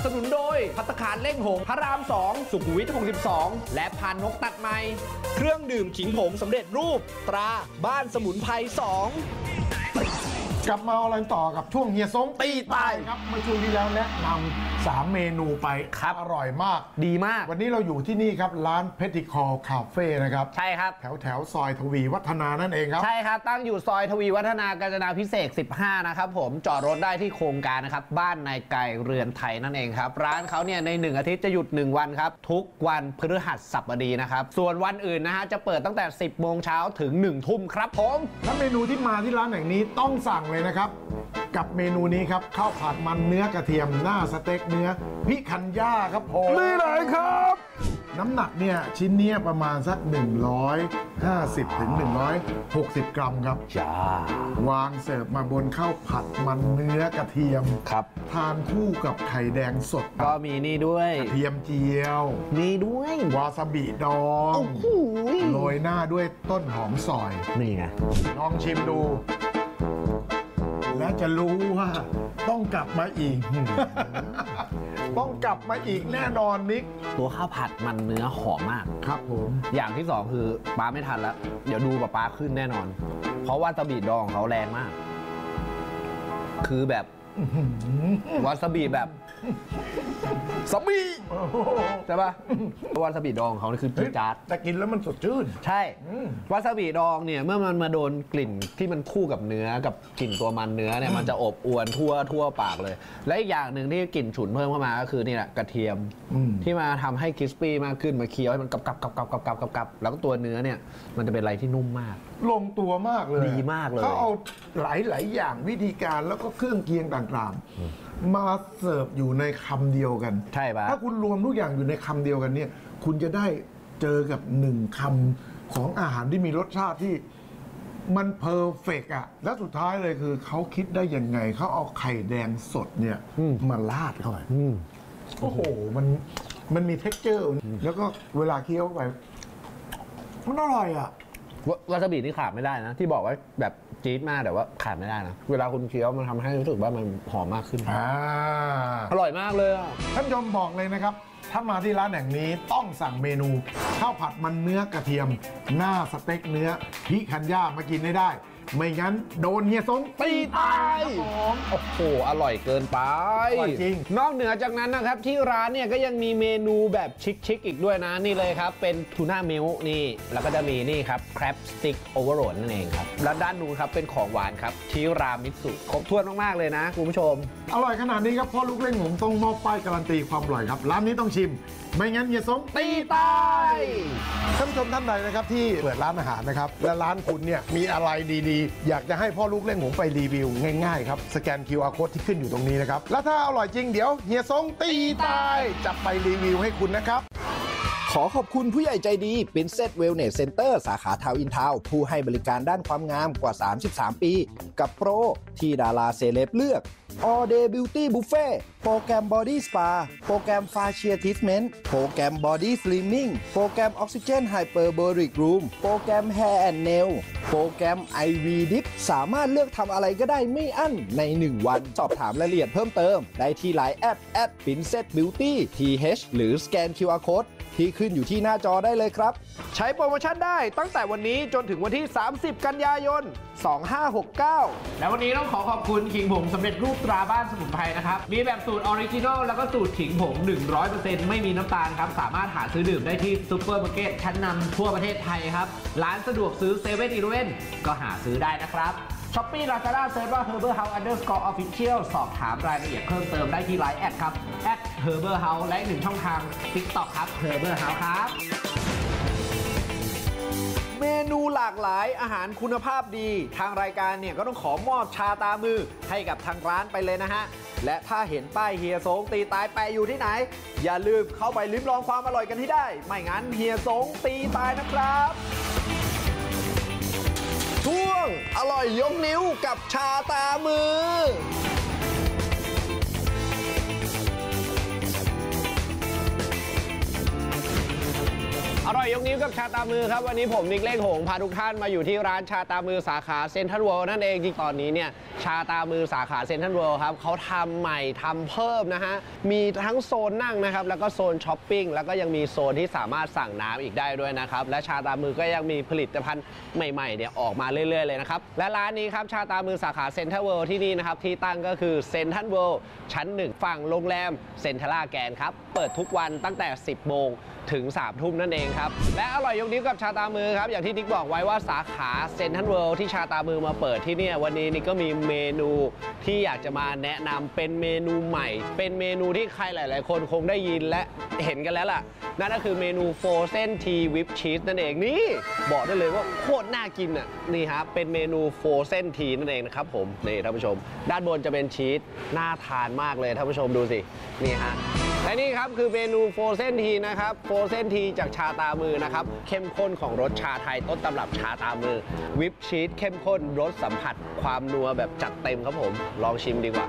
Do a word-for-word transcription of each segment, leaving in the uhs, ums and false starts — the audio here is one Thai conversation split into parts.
สนุนโดยภัตตาคารเล่งหงพระรามสองสุขุมวิทหกสิบสองและพานนกตัดไม้เครื่องดื่มขิงผงสำเร็จรูปตราบ้านสมุนไพรสองกลับมาอะไรต่อกับช่วงเฮียซงตีตายครับเมื่อช่วงที่แล้วแนะนำสามเมนูไปครับอร่อยมากดีมากวันนี้เราอยู่ที่นี่ครับร้านเพติคอลคาเฟ่นะครับใช่ครับแถวแถวซอยทวีวัฒนานั่นเองครับใช่ครับตั้งอยู่ซอยทวีวัฒนากาญจนาภิเษกสิบห้านะครับผมจอดรถได้ที่โครงการนะครับบ้านนายไก่เรือนไทยนั่นเองครับร้านเขาเนี่ยในหนึ่งอาทิตย์จะหยุดหนึ่งวันครับทุกวันพฤหัสบดีนะครับส่วนวันอื่นนะฮะจะเปิดตั้งแต่สิบโมงเช้าถึงหนึ่งทุ่มครับผมและเมนูที่มาที่ร้านแห่งนี้ต้องสั่งเลยนะครับกับเมนูนี้ครับข้าวผัดมันเนื้อกระเทียมหน้าสเต็กเนื้อพิคันย่าครับผมนี่เลยครับน้ำหนักเนี่ยชิ้นนี้ประมาณสักหนึ่งร้อยห้าสิบถึงหนึ่งร้อยหกสิบกรัมครับจ้าวางเสิร์ฟมาบนข้าวผัดมันเนื้อกระเทียมครับทานคู่กับไข่แดงสดก็มีนี่ด้วยกระเทียมเจียวนี่ด้วยวาซาบิดองโรยหน้าด้วยต้นหอมซอยนี่ไงลองชิมดูและจะรู้ว่าต้องกลับมาอีก ต้องกลับมาอีกแน่นอนนิกตัวข้าวผัดมันเนื้อหอมมากครับผมอย่างที่สองคือป้าไม่ทันแล้วเดี๋ยวดูป้าป้าขึ้นแน่นอนเพราะว่าวาซาบิดองเขาแรงมากคือแบบวาซาบิแบบซาบิใช่ป่ะวาซาบิดองเขานี่คือจี๊ดจ๊าดแต่กินแล้วมันสดชื่นใช่วาซาบิดองเนี่ยเมื่อมันมาโดนกลิ่นที่มันคู่กับเนื้อกับกลิ่นตัวมันเนื้อเนี่ยมันจะอบอวนทั่วทั่วปากเลยและอีกอย่างหนึ่งที่กลิ่นฉุนเพิ่มเข้ามาก็คือนี่แหละกระเทียมที่มาทำให้คริสปี้มากขึ้นมาเคี้ยวให้มันกับกับกับกับกับกับกับแล้วก็ตัวเนื้อเนี่ยมันจะเป็นอะไรที่นุ่มมากลงตัวมากเลยดีมากเลยเขาเอาหลายๆอย่างวิธีการแล้วก็เครื่องเคียงต่างๆมาเสิร์ฟอยู่ในคำเดียวกันใช่ป่ะถ้าคุณรวมทุกอย่างอยู่ในคำเดียวกันเนี่ยคุณจะได้เจอกับหนึ่งคำของอาหารที่มีรสชาติที่มันเพอร์เฟกต์อ่ะและสุดท้ายเลยคือเขาคิดได้ยังไงเขาเอาไข่แดงสดเนี่ยมาราดเข้าไปโอ้โหมันมันมีเท็กเจอร์แล้วก็เวลาเคี้ยวไปมันอร่อยอ่ะวาซาบินี่ขาดไม่ได้นะที่บอกว่าแบบจี๊ดมากแต่ว่าขาดไม่ได้นะเวลาคุณเคี้ยวมันทำให้รู้สึกว่ามันหอมมากขึ้นอ, อร่อยมากเลยท่านผู้ชมบอกเลยนะครับถ้ามาที่ร้านแห่งนี้ต้องสั่งเมนูข้าวผัดมันเนื้อกระเทียมหน้าสเต็กเนื้อพิคันย่ามากินได้ได้ไม่งั้นโดนเฮียซงตีตายโอ้โหอร่อยเกินไปจริงนอกเหนือจากนั้นนะครับที่ร้านเนี่ยก็ยังมีเมนูแบบชิคๆอีกด้วยนะนี่เลยครับเป็นทูน่ามิลค์นี่แล้วก็จะมีนี่ครับแครบสติ๊กโอเวอร์โรดนั่นเองครับและด้านนู้นครับเป็นของหวานครับทีรามิสุครบถ้วนมากๆเลยนะคุณผู้ชมอร่อยขนาดนี้ครับพ่อลูกเล่นผมต้องมอบป้ายการันตีความอร่อยครับร้านนี้ต้องชิมไม่งั้นเฮียซงตีตายท่านผู้ชมท่านใดนะครับที่เปิดร้านอาหารนะครับและร้านคุณเนี่ยมีอะไรดีๆอยากจะให้พ่อลูกเล่นผมไปรีวิวง่ายๆครับสแกน คิว อาร์ Code ที่ขึ้นอยู่ตรงนี้นะครับแล้วถ้าอร่อยจริงเดี๋ยวเฮียซงตีตายจะไปรีวิวให้คุณนะครับขอขอบคุณผู้ใหญ่ใจดี Princess Wellness Center สาขาทาวน์อินทาวน์ผู้ให้บริการด้านความงามกว่าสามสิบสามปีกับโปรที่ดาราเซเลบเลือก All Day Beauty Buffet โปรแกรม Body Spa โปรแกรม Facial Treatment โปรแกรม Body Slimming โปรแกรม Oxygen Hyperbaric Room โปรแกรม Hair and Nail โปรแกรม ไอ วี Dip สามารถเลือกทำอะไรก็ได้ไม่อั้นในหนึ่งวันสอบถามรายละเอียดเพิ่มเติมได้ที่ ไลน์ แอท แอท Princess Beauty ที เอช หรือสแกน คิว อาร์ Code ที่ขึ้นอยู่ที่หน้าจอได้เลยครับใช้โปรโมชั่นได้ตั้งแต่วันนี้จนถึงวันที่สามสิบกันยายนสองห้าหกเก้าและวันนี้ต้องขอขอบคุณขิงผงสำเร็จรูปตราบ้านสมุนไพรนะครับมีแบบสูตรออริจินอลแล้วก็สูตรขิงผง หนึ่งร้อยเปอร์เซ็นต์ ไม่มีน้ำตาลครับสามารถหาซื้อดื่มได้ที่ซุปเปอร์มาร์เก็ตชั้นนำทั่วประเทศไทยครับร้านสะดวกซื้อเซเว่นอีเลฟเว่นก็หาซื้อได้นะครับช้อปปี้ ลาซาด้า เซิร์ชว่า Herbal House Underscore Official สอบถามรายละเอียดเพิ่มเติมได้ที่ ไลน์ แอดครับ แอด Herbal House และอีกหนึ่งช่องทาง TikTok ครับ Herbal House ครับเมนูหลากหลายอาหารคุณภาพดีทางรายการเนี่ยก็ต้องขอมอบชาตามือให้กับทางร้านไปเลยนะฮะและถ้าเห็นป้ายเฮียซงตีตายแปะอยู่ที่ไหนอย่าลืมเข้าไปลิ้มลองความอร่อยกันที่ได้ไม่งั้นเฮียซงตีตายนะครับช่วงอร่อยยกนิ้วกับชาตามืออร่อยยกนิ้วกับชาตามือครับวันนี้ผมนิกเล่งหงพาทุกท่านมาอยู่ที่ร้านชาตามือสาขาเซ็นทรัลเวิลด์นั่นเองที่ตอนนี้เนี่ยชาตามือสาขาเซ็นทรัลเวิลด์ครับเขาทำใหม่ทำเพิ่มนะฮะมีทั้งโซนนั่งนะครับแล้วก็โซนช้อปปิ้งแล้วก็ยังมีโซนที่สามารถสั่งน้ำอีกได้ด้วยนะครับและชาตามือก็ยังมีผลิตภัณฑ์ใหม่ๆเนี่ยออกมาเรื่อยๆเลยนะครับและร้านนี้ครับชาตามือสาขาเซ็นทรัลเวิลด์ที่นี่นะครับที่ตั้งก็คือเซ็นทรัลเวิลด์ชั้นหนึ่งฝั่งโรงแรมเซ็นทรัลแกรนด์ครับเปิดทุกวันตั้งแต่สิบโมงถึงสามทุ่มนั่นเองครับและอร่อยยกนิ้วกับชาตามือครับอย่างที่นิกบอกไว้ว่าสาขาเซ็นทรัลเวิลด์ที่ชาตามือมาเปิดที่นี่วันนี้นิกก็มีเมนูที่อยากจะมาแนะนำเป็นเมนูใหม่เป็นเมนูที่ใครหลายๆคนคงได้ยินและเห็นกันแล้วล่ะนั่นก็คือเมนูโฟรเซนทีวิปชีสนั่นเองนี่บอกได้เลยว่าโคตรน่ากินอ่ะนี่ฮะเป็นเมนูโฟรเซนทีนั่นเองนะครับผมนี่ท่านผู้ชมด้านบนจะเป็นชีสน่าทานมากเลยท่านผู้ชมดูสินี่ฮะและนี่ครับคือเมนูโฟรเซนทีนะครับโฟรเซนทีจากชาตามือนะครับเข้มข้นของรสชาไทยต้นตำรับชาตามือวิปชีสเข้มข้นรสสัมผัสความนัวแบบจัดเต็มครับผมลองชิมดีกว่า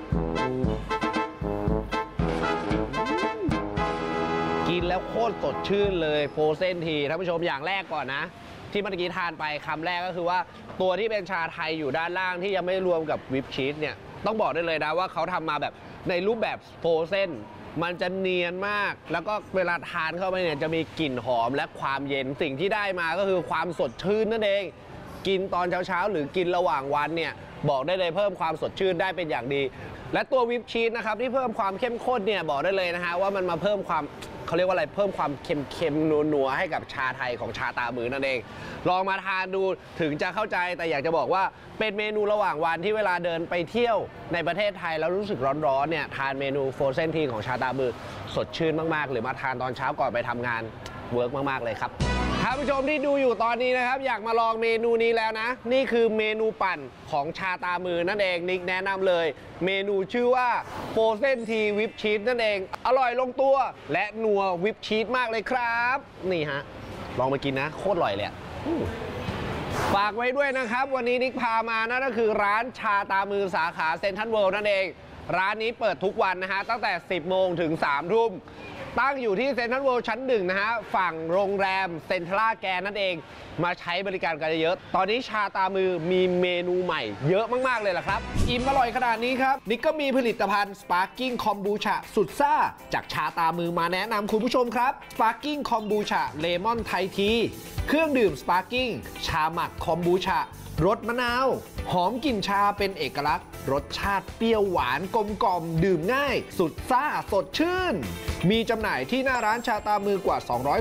กินแล้วโคตรสดชื่นเลยโฟรเซนทีท่านผู้ชมอย่างแรกก่อนนะที่เมื่อกี้ทานไปคำแรกก็คือว่าตัวที่เป็นชาไทยอยู่ด้านล่างที่ยังไม่รวมกับวิปชีสเนี่ยต้องบอกได้เลยนะว่าเขาทำมาแบบในรูปแบบโฟรเซนมันจะเนียนมากแล้วก็เวลาทานเข้าไปเนี่ยจะมีกลิ่นหอมและความเย็นสิ่งที่ได้มาก็คือความสดชื่นนั่นเองกินตอนเช้าๆหรือกินระหว่างวันเนี่ยบอกได้เลยเพิ่มความสดชื่นได้เป็นอย่างดีและตัววิปชีสนะครับที่เพิ่มความเข้มข้นเนี่ยบอกได้เลยนะฮะว่ามันมาเพิ่มความเขาเรียกว่าอะไรเพิ่มความเค็มๆนัวๆให้กับชาไทยของชาตามือนั่นเองลองมาทานดูถึงจะเข้าใจแต่อยากจะบอกว่าเป็นเมนูระหว่างวันที่เวลาเดินไปเที่ยวในประเทศไทยแล้วรู้สึกร้อนๆเนี่ยทานเมนูโฟรเซนทีของชาตามือสดชื่นมากๆหรือมาทานตอนเช้าก่อนไปทำงานเวิร์กมากๆเลยครับท่านผู้ชมที่ดูอยู่ตอนนี้นะครับอยากมาลองเมนูนี้แล้วนะนี่คือเมนูปั่นของชาตามือนั่นเองนิกแนะนำเลยเมนูชื่อว่าโฟรเซนทีวิปชีสนั่นเองอร่อยลงตัวและนัววิปชีสมากเลยครับนี่ฮะลองมากินนะโคตรอร่อยเลยฝากไว้ด้วยนะครับวันนี้นิกพามานั่นก็คือร้านชาตามือสาขาเซ็นทรัลเวิลด์นั่นเองร้านนี้เปิดทุกวันนะฮะตั้งแต่สิบโมงถึงสามทุ่มตั้งอยู่ที่เซ็นทรัลเวิลด์ชั้นหนึ่งนะฮะฝั่งโรงแรมเซ็นทรัลแกรนด์นั่นเองมาใช้บริการกันเยอะตอนนี้ชาตามือมีเมนูใหม่เยอะมากๆเลยล่ะครับอิ่มอร่อยขนาดนี้ครับนิกก็มีผลิตภัณฑ์ Sparking Kombucha สุดซ่าจากชาตามือมาแนะนำคุณผู้ชมครับ Sparking Kombucha Lemon Thai Tea เครื่องดื่ม Sparking ชาหมักคอมบูชารสมะนาวหอมกลิ่นชาเป็นเอกลักษณ์รสชาติเปรี้ยวหวานกลมกล่อมดื่มง่ายสุดซ่าสดชื่นมีจำหน่ายที่หน้าร้านชาตามือกว่าสองร้อย